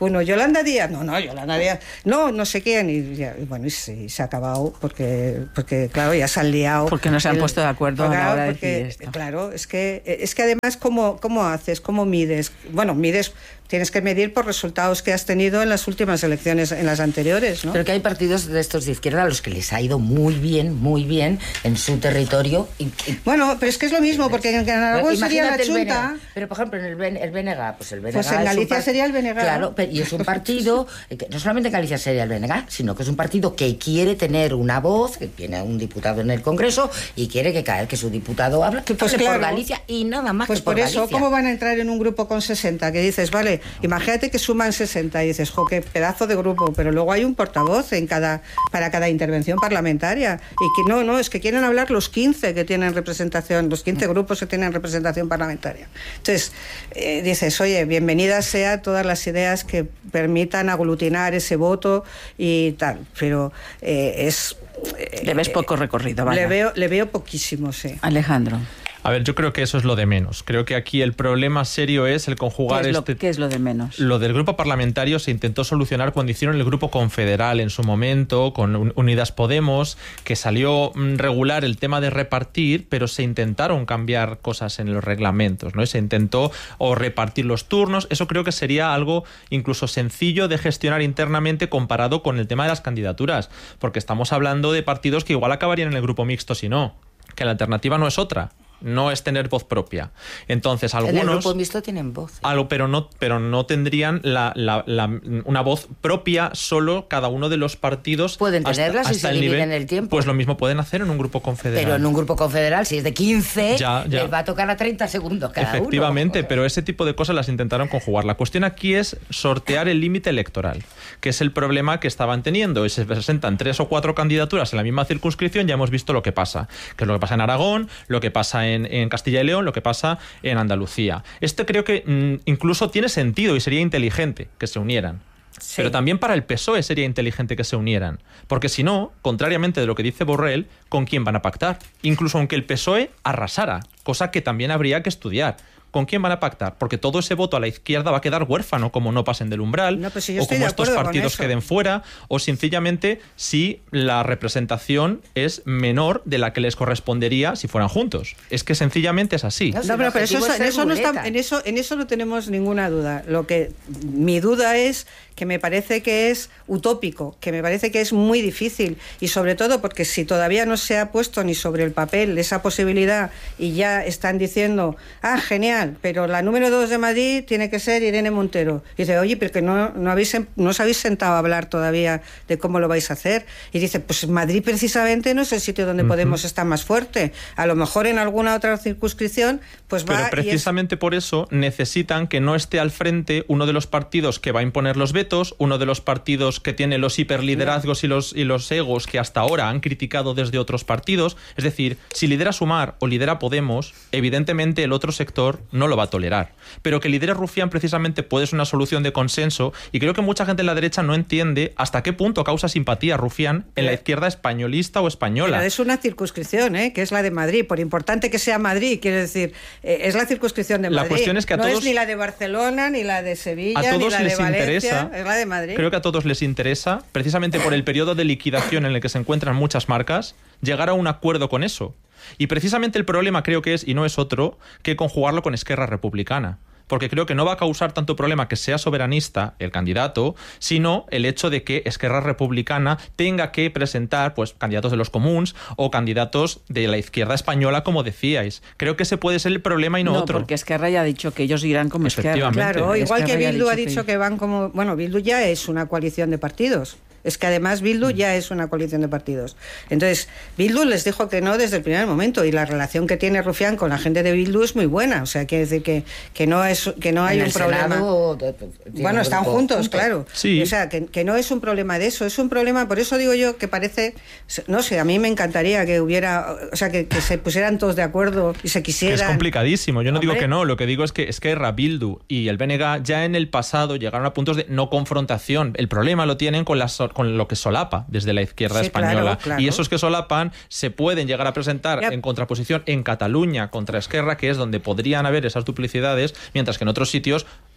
uno, Yolanda Díaz, no, no, Yolanda Díaz, no, no sé quién, y, ya, y bueno, y se, se ha acabado porque, porque claro, ya se han liado. Porque no se han el, puesto de acuerdo claro, a la hora de porque, decir esto. Claro, es que, es que además, ¿cómo, cómo haces? ¿Cómo mides? Bueno, mides... Tienes que medir por resultados que has tenido en las últimas elecciones, en las anteriores, ¿no? Pero que hay partidos de estos de izquierda a los que les ha ido muy bien, muy bien en su territorio. Y, y bueno, pero es que es lo mismo, porque en Aragón sería la Chunta. Pero, por ejemplo, en el, ben, el B N G, pues el B N G... Pues en Galicia part... sería el B N G. Claro, pero, y es un partido, que no solamente en Galicia sería el B N G, sino que es un partido que quiere tener una voz, que tiene un diputado en el Congreso, y quiere que cada vez que su diputado habla, que pues claro, por Galicia y nada más pues que por Pues por eso, Galicia. ¿cómo van a entrar en un grupo con sesenta? Que dices, vale, imagínate que suman sesenta y dices, jo, qué pedazo de grupo, pero luego hay un portavoz en cada para cada intervención parlamentaria y que no, no, es que quieren hablar los quince que tienen representación, los quince grupos que tienen representación parlamentaria. Entonces, eh, dices, oye, bienvenidas sea todas las ideas que permitan aglutinar ese voto y tal, pero eh, es... Eh, le ves poco recorrido, vaya. Le veo, le veo poquísimo, sí. Alejandro. A ver, yo creo que eso es lo de menos. Creo que aquí el problema serio es el conjugar ¿Qué es lo, este... ¿Qué es lo de menos? Lo del grupo parlamentario se intentó solucionar cuando hicieron el grupo confederal en su momento, con Unidas Podemos, que salió regular el tema de repartir, pero se intentaron cambiar cosas en los reglamentos, ¿no? Y se intentó o repartir los turnos. Eso creo que sería algo incluso sencillo de gestionar internamente comparado con el tema de las candidaturas, porque estamos hablando de partidos que igual acabarían en el grupo mixto si no, que la alternativa no es otra. No es tener voz propia. Entonces, algunos... En el grupo mixto tienen voz. ¿eh? Algo, pero no, pero no tendrían la, la, la, una voz propia solo cada uno de los partidos. Pueden tenerla si se dividen nivel, el tiempo. Pues lo mismo pueden hacer en un grupo confederal. Pero en un grupo confederal, si es de quince, ya, ya. les va a tocar a treinta segundos cada Efectivamente, uno. pero ese tipo de cosas las intentaron conjugar. La cuestión aquí es sortear el límite electoral, que es el problema que estaban teniendo. Se presentan tres o cuatro candidaturas en la misma circunscripción, ya hemos visto lo que pasa. Que es lo que pasa en Aragón, lo que pasa en, en Castilla y León, lo que pasa en Andalucía. Esto creo que mmm, incluso tiene sentido y sería inteligente que se unieran. Sí. Pero también para el P S O E sería inteligente que se unieran. Porque si no, contrariamente de lo que dice Borrell, ¿con quién van a pactar? Incluso aunque el P S O E arrasara, cosa que también habría que estudiar. ¿Con quién van a pactar? Porque todo ese voto a la izquierda va a quedar huérfano como no pasen del umbral, no, pues si o como estos partidos queden fuera, o sencillamente si la representación es menor de la que les correspondería si fueran juntos. Es que sencillamente es así. No, no pero, pero eso, en, eso no está, en, eso, en eso no tenemos ninguna duda. Lo que mi duda es que me parece que es utópico, que me parece que es muy difícil, y sobre todo porque si todavía no se ha puesto ni sobre el papel esa posibilidad y ya están diciendo, ah, genial, pero la número dos de Madrid tiene que ser Irene Montero. Y dice, oye, pero que no, no, habéis, no os habéis sentado a hablar todavía de cómo lo vais a hacer. Y dice, pues Madrid precisamente no es el sitio donde uh-huh. Podemos estar más fuerte. A lo mejor en alguna otra circunscripción, pues va... Pero precisamente y es... por eso necesitan que no esté al frente uno de los partidos que va a imponer los vetos, uno de los partidos que tiene los hiperliderazgos y los, y los egos que hasta ahora han criticado desde otros partidos. Es decir, si lidera Sumar o lidera Podemos, evidentemente el otro sector no lo va a tolerar. Pero que lidere Rufián precisamente puede ser una solución de consenso, y creo que mucha gente en la derecha no entiende hasta qué punto causa simpatía Rufián en la izquierda españolista o española. Pero es una circunscripción, ¿eh? Que es la de Madrid, por importante que sea Madrid, quiero decir, eh, es la circunscripción de Madrid. La cuestión es que a no todos, es ni la de Barcelona, ni la de Sevilla, a todos ni la les de Valencia, interesa, es la de Madrid. Creo que a todos les interesa, precisamente por el periodo de liquidación en el que se encuentran muchas marcas, llegar a un acuerdo con eso. Y precisamente el problema creo que es, y no es otro, que conjugarlo con Esquerra Republicana. Porque creo que no va a causar tanto problema que sea soberanista el candidato, sino el hecho de que Esquerra Republicana tenga que presentar pues candidatos de los comuns o candidatos de la izquierda española, como decíais. Creo que ese puede ser el problema y no, no otro. Porque Esquerra ya ha dicho que ellos irán como Esquerra. Claro, igual Esquerra que Bildu ha dicho, ha dicho dicho que... que van como... Bueno, Bildu ya es una coalición de partidos. Es que además Bildu ya es una coalición de partidos. Entonces, Bildu les dijo que no desde el primer momento, y la relación que tiene Rufián con la gente de Bildu es muy buena. O sea, quiere decir que, que no es que no hay un problema. Senado, bueno, están juntos, juntos, claro. Sí. O sea, que, que no es un problema de eso, es un problema, por eso digo yo que parece, no sé, a mí me encantaría que hubiera, o sea, que, que se pusieran todos de acuerdo y se quisieran. Es complicadísimo, yo no Hombre. digo que no, lo que digo es que Esquerra, Bildu y el B N G ya en el pasado llegaron a puntos de no confrontación. El problema lo tienen con las con lo que solapa desde la izquierda sí, española. Claro, claro. Y esos que solapan se pueden llegar a presentar yep. en contraposición en Cataluña contra Esquerra, que es donde podrían haber esas duplicidades, mientras que en otros sitios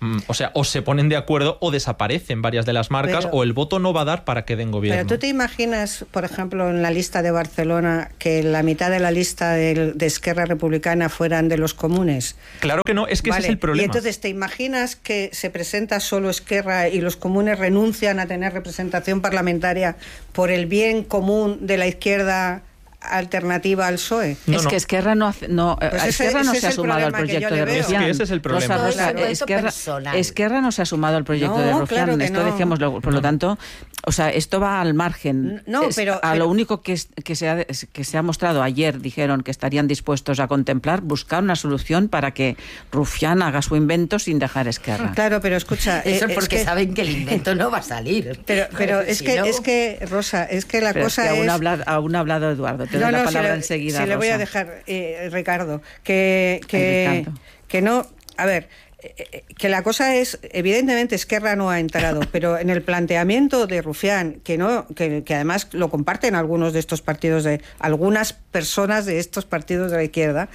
O sea, o se ponen de acuerdo o desaparecen varias de las marcas, pero, o el voto no va a dar para que den gobierno. Pero tú te imaginas, por ejemplo, en la lista de Barcelona, que la mitad de la lista de, de Esquerra Republicana fueran de los comunes. Claro que no, es que vale. ese es el problema. Y entonces, ¿te imaginas que se presenta solo Esquerra y los comunes renuncian a tener representación parlamentaria por el bien común de la izquierda alternativa al P S O E? No, es no. que Esquerra no, no, pues Esquerra ese, no ese se ha sumado al proyecto de Rufián. Es que ese es el problema. Rosa, Rosa, Esquerra, Esquerra no se ha sumado al proyecto no, de Rufián. Claro esto no. dejémoslo. Por lo tanto, o sea, esto va al margen. No, es, pero, a pero, lo único que, que, se ha, que se ha mostrado ayer, dijeron que estarían dispuestos a contemplar, buscar una solución para que Rufián haga su invento sin dejar Esquerra. Claro, pero escucha... Eso eh, porque es que, saben que el invento no va a salir. Pero, pero es, si que, no... es que, Rosa, es que la pero cosa es... Que aún, es... ha hablado, aún ha hablado Eduardo, te no, doy no, la palabra si le, enseguida, si le voy Rosa. a dejar, eh, Ricardo, que, que, Ay, Ricardo. que no... A ver... que la cosa es, evidentemente Esquerra no ha entrado, pero en el planteamiento de Rufián, que no, que, que además lo comparten algunos de estos partidos, de algunas personas de estos partidos de la izquierda,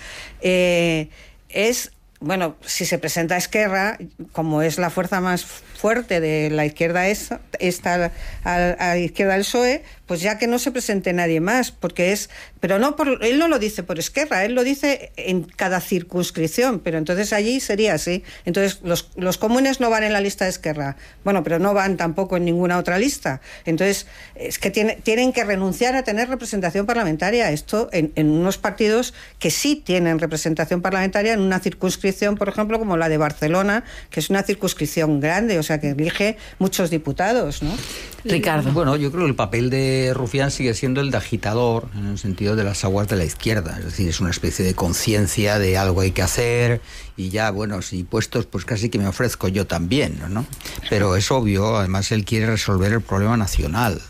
eh, es, bueno, si se presenta Esquerra, como es la fuerza más fuerte de la izquierda esta, esta a, a la izquierda del P S O E, pues ya que no se presente nadie más, porque es, pero no por, él no lo dice por Esquerra, él lo dice en cada circunscripción, pero entonces allí sería así. Entonces los, los comunes no van en la lista de Esquerra, bueno, pero no van tampoco en ninguna otra lista. Entonces es que tiene, tienen que renunciar a tener representación parlamentaria, esto en, en unos partidos que sí tienen representación parlamentaria, en una circunscripción, por ejemplo, como la de Barcelona, que es una circunscripción grande, o sea, que elige muchos diputados, ¿no? Ricardo. Bueno, yo creo que el papel de Rufián sigue siendo el de agitador, en el sentido de las aguas de la izquierda. Es decir, es una especie de conciencia de algo hay que hacer y ya, bueno, si puestos, pues casi que me ofrezco yo también, ¿no? Pero es obvio, además él quiere resolver el problema nacional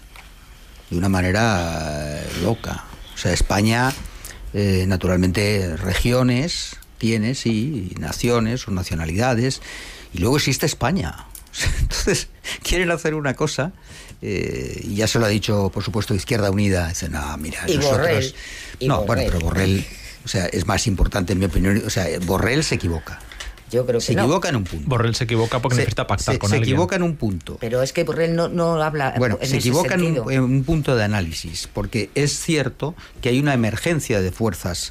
de una manera loca. O sea, España, eh, naturalmente, regiones tiene, sí, naciones o nacionalidades, y luego existe España. Entonces, quieren hacer una cosa, eh, y ya se lo ha dicho, por supuesto, Izquierda Unida. Dicen, no, mira, y nosotros... Borrell, y no, Borrell. bueno, pero Borrell, o sea, es más importante, en mi opinión. O sea, Borrell se equivoca. Yo creo que se no. equivoca en un punto. Borrell se equivoca porque se, necesita pactar se, con se alguien. Se equivoca en un punto. Pero es que Borrell no, no habla Bueno, en se ese equivoca en sentido. un, en un punto de análisis, porque es cierto que hay una emergencia de fuerzas,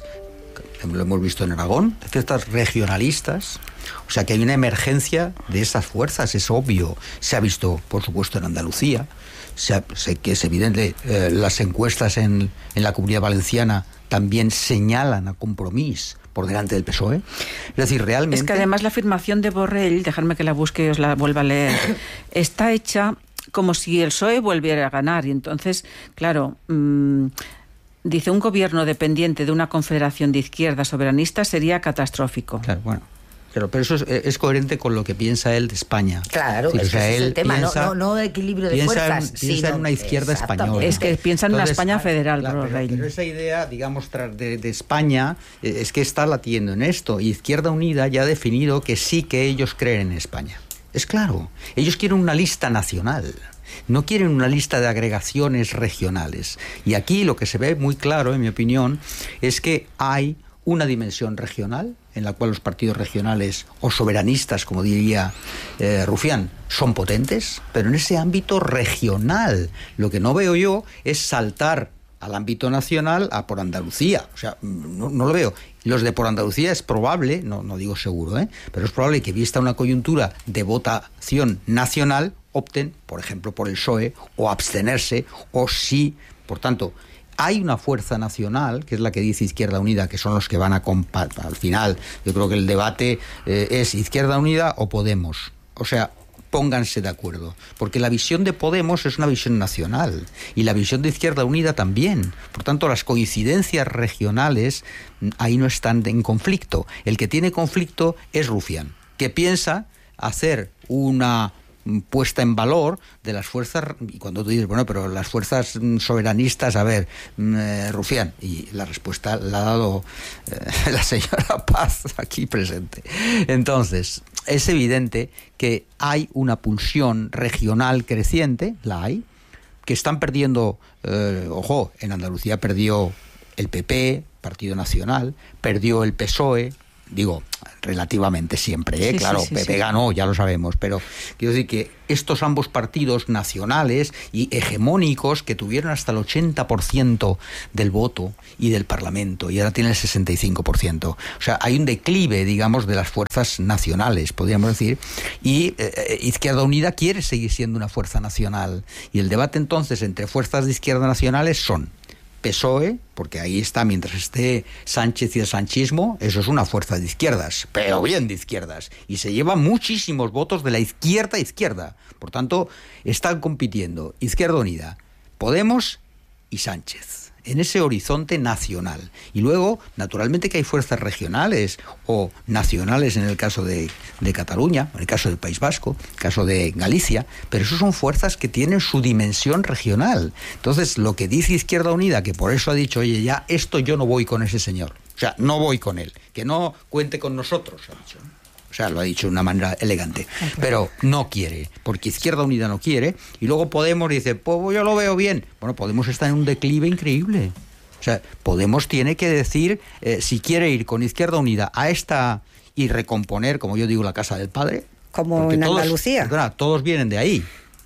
lo hemos visto en Aragón, de fuerzas regionalistas. O sea que hay una emergencia de esas fuerzas, es obvio. Se ha visto, por supuesto, en Andalucía. Se ha, sé que es evidente, eh, las encuestas en, en la Comunidad Valenciana también señalan a Compromís por delante del P S O E. Es decir, realmente... Es que además la afirmación de Borrell, dejadme que la busque y os la vuelva a leer, está hecha como si el P S O E volviera a ganar. Y entonces, claro... Mmm, dice, un gobierno dependiente de una confederación de izquierdas soberanistas sería catastrófico. Claro, bueno. Pero, pero eso es, es coherente con lo que piensa él de España. Claro, sí, es, o sea, que ese es el tema, piensa, no, no, no equilibrio de piensa fuerzas. En, piensa sino, en una izquierda española. Es que piensa en Entonces, una España federal, claro, pero, pero esa idea, digamos, de, de España, es que está latiendo en esto. Y Izquierda Unida ya ha definido que sí que ellos creen en España. Es claro, ellos quieren una lista nacional. No quieren una lista de agregaciones regionales. Y aquí lo que se ve muy claro, en mi opinión, es que hay una dimensión regional en la cual los partidos regionales o soberanistas, como diría eh, Rufián, son potentes, pero en ese ámbito regional. Lo que no veo yo es saltar al ámbito nacional a por Andalucía. O sea, no, no lo veo. Los de por Andalucía es probable, no, no digo seguro, ¿eh? pero es probable que, vista una coyuntura de votación nacional, opten, por ejemplo, por el P S O E o abstenerse, o sí. Por tanto, hay una fuerza nacional, que es la que dice Izquierda Unida, que son los que van a compa- al final. Yo creo que el debate eh, es Izquierda Unida o Podemos. O sea, pónganse de acuerdo, porque la visión de Podemos es una visión nacional y la visión de Izquierda Unida también. Por tanto, las coincidencias regionales ahí no están en conflicto. El que tiene conflicto es Rufián, que piensa hacer una puesta en valor de las fuerzas, y cuando tú dices, bueno, pero las fuerzas soberanistas, a ver, eh, Rufián, y la respuesta la ha dado eh, la señora Paz aquí presente. Entonces, es evidente que hay una pulsión regional creciente, la hay, que están perdiendo, eh, ojo, en Andalucía perdió el P P, Partido Nacional, perdió el P S O E, digo, relativamente siempre, ¿eh? Sí, claro, sí, sí, P P sí. ganó, ya lo sabemos, pero quiero decir que estos ambos partidos nacionales y hegemónicos que tuvieron hasta el ochenta por ciento del voto y del Parlamento, y ahora tienen el sesenta y cinco por ciento. O sea, hay un declive, digamos, de las fuerzas nacionales, podríamos decir, y eh, Izquierda Unida quiere seguir siendo una fuerza nacional. Y el debate entonces entre fuerzas de izquierda nacionales son P S O E, porque ahí está, mientras esté Sánchez y el sanchismo, eso es una fuerza de izquierdas, pero bien de izquierdas, y se lleva muchísimos votos de la izquierda a izquierda. Por tanto, están compitiendo Izquierda Unida, Podemos y Sánchez en ese horizonte nacional. Y luego, naturalmente, que hay fuerzas regionales o nacionales en el caso de, de Cataluña, en el caso del País Vasco, en el caso de Galicia, pero eso son fuerzas que tienen su dimensión regional. Entonces, lo que dice Izquierda Unida, que por eso ha dicho, oye, ya, esto yo no voy con ese señor. O sea, no voy con él. Que no cuente con nosotros, ha dicho. O sea, lo ha dicho de una manera elegante. Pero no quiere, porque Izquierda Unida no quiere, y luego Podemos dice, pues yo lo veo bien. Bueno, Podemos está en un declive increíble. O sea, Podemos tiene que decir eh, si quiere ir con Izquierda Unida a esta y recomponer, como yo digo, la Casa del Padre. Como en todos, Andalucía. Perdona, todos vienen de ahí.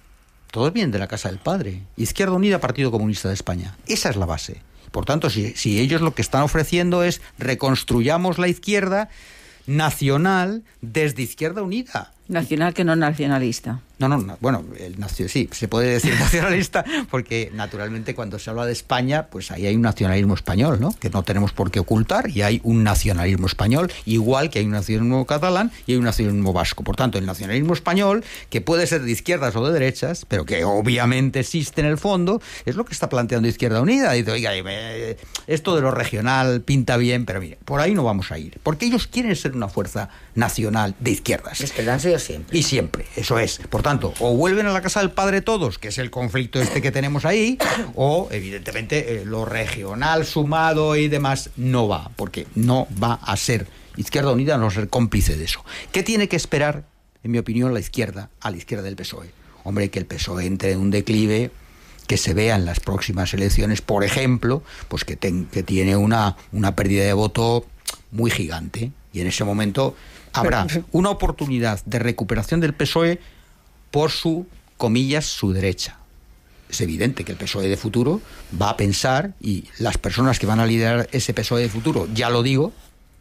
Todos vienen de la Casa del Padre. Izquierda Unida, Partido Comunista de España. Esa es la base. Por tanto, si, si ellos lo que están ofreciendo es reconstruyamos la izquierda nacional desde Izquierda Unida. Nacional que no nacionalista. No, no, no, bueno, el nacio, sí, se puede decir nacionalista, porque naturalmente cuando se habla de España, pues ahí hay un nacionalismo español, ¿no? Que no tenemos por qué ocultar, y hay un nacionalismo español, igual que hay un nacionalismo catalán y hay un nacionalismo vasco. Por tanto, el nacionalismo español, que puede ser de izquierdas o de derechas, pero que obviamente existe en el fondo, es lo que está planteando Izquierda Unida. Dice, oiga, esto de lo regional pinta bien, pero mire, por ahí no vamos a ir, porque ellos quieren ser una fuerza nacional de izquierdas. Es que lo han sido siempre. Y siempre, eso es. Por tanto, o vuelven a la Casa del Padre todos, que es el conflicto este que tenemos ahí, o evidentemente eh, lo regional sumado y demás no va, porque no va a ser Izquierda Unida, no va a ser cómplice de eso. ¿Qué tiene que esperar, en mi opinión, la izquierda a la izquierda del P S O E? Hombre, que el P S O E entre en un declive, que se vea en las próximas elecciones, por ejemplo, pues que, ten, que tiene una, una pérdida de voto muy gigante, y en ese momento habrá una oportunidad de recuperación del P S O E por su, comillas, su derecha. Es evidente que el P S O E de futuro va a pensar, y las personas que van a liderar ese P S O E de futuro, ya lo digo,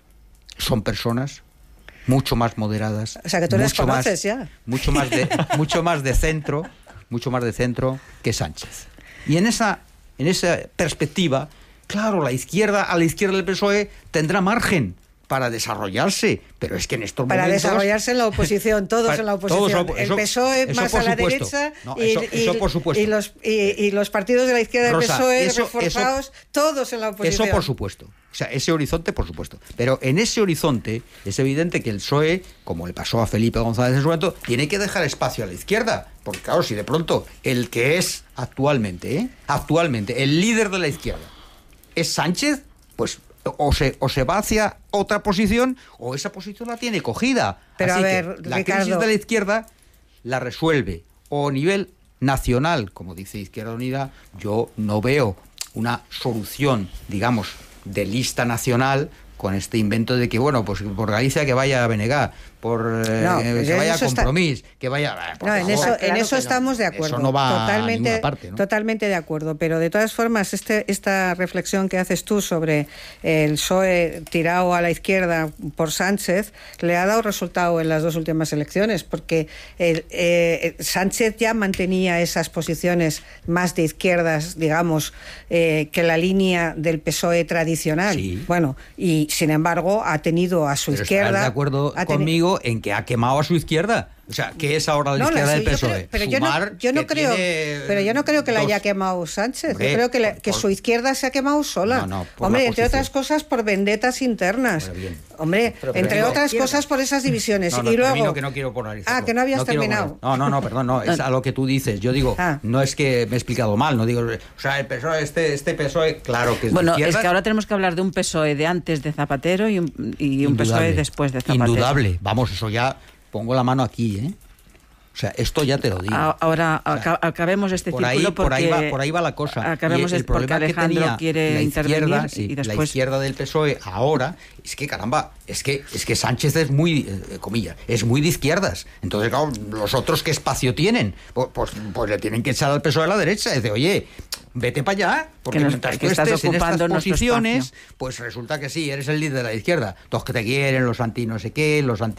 son personas mucho más moderadas. O sea, que tú las mucho conoces más, ya. Mucho más de, mucho más de centro, mucho más de centro que Sánchez. Y en esa, en esa perspectiva, claro, la izquierda, a la izquierda del P S O E tendrá margen para desarrollarse, pero es que en estos para momentos... Para desarrollarse en la oposición, todos para, en la oposición. Todos, el eso, P S O E eso más a la supuesto. derecha no, y, eso, y, eso por supuesto. Y, los, y, y los partidos de la izquierda del Rosa, P S O E eso, reforzados, eso, todos en la oposición. Eso por supuesto. O sea, ese horizonte, por supuesto. Pero en ese horizonte es evidente que el P S O E, como le pasó a Felipe González en su momento, tiene que dejar espacio a la izquierda. Porque claro, si de pronto el que es actualmente, ¿eh? actualmente, el líder de la izquierda es Sánchez, pues... O se, o se va hacia otra posición o esa posición la tiene cogida. Pero Así a ver, que la Ricardo, crisis de la izquierda la resuelve o a nivel nacional, como dice Izquierda Unida. Yo no veo una solución, digamos, de lista nacional con este invento de que, bueno, pues por Galicia que vaya a Benegar, por eh, no, que vaya a Compromís, está... que vaya... No, en favor, eso, claro en eso que estamos no. de acuerdo. Eso no va totalmente, a ninguna parte, ¿no? Totalmente de acuerdo, pero de todas formas, este, esta reflexión que haces tú sobre el P S O E tirado a la izquierda por Sánchez, le ha dado resultado en las dos últimas elecciones, porque el, eh, Sánchez ya mantenía esas posiciones más de izquierdas, digamos, eh, que la línea del P S O E tradicional. Sí. Bueno, y sin embargo ha tenido a su Pero izquierda... ¿estás de acuerdo conmigo en que ha quemado a su izquierda? O sea, ¿qué es ahora la no, izquierda la, del P S O E? Creo, pero yo no, yo no que creo, tiene pero yo no creo que la dos... haya quemado Sánchez. Hombre, yo creo que, la, por, que por... su izquierda se ha quemado sola. No, no, por Hombre, la entre posición. otras cosas por vendetas internas. Hombre, pero, entre pero, otras izquierda. cosas por esas divisiones. No, no, y luego termino, que no quiero polarizarlo. Ah, que no habías no terminado. No, no, no, perdón, no, es a lo que tú dices. Yo digo, ah. no es que me he explicado mal, no digo, o sea, el P S O E, este, este P S O E, claro que es bueno, de es que ahora tenemos que hablar de un P S O E de antes de Zapatero y un, y un P S O E después de Zapatero. Indudable, vamos, eso ya pongo la mano aquí, ¿eh? O sea, esto ya te lo digo. Ahora, o sea, acabemos este por ahí, círculo porque... Por ahí, va, por ahí va la cosa. Acabemos y el, el porque Alejandro quiere la izquierda, intervenir sí, y después... La izquierda del P S O E ahora, es que caramba, es que, es que Sánchez es muy, eh, comillas, es muy de izquierdas. Entonces, claro, los otros, ¿qué espacio tienen? Pues, pues, pues le tienen que echar al P S O E a la derecha. Es de, oye, vete para allá, porque nos, mientras que tú estás estés en estas posiciones, pues resulta que sí, eres el líder de la izquierda. Todos que te quieren, los anti no sé qué, los anti